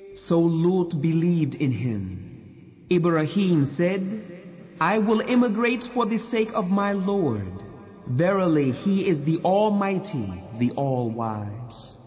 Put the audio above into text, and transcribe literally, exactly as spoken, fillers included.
So Lut believed in him. Ibrahim said, I will immigrate for the sake of my Lord. Verily, He is the Almighty, the All-Wise.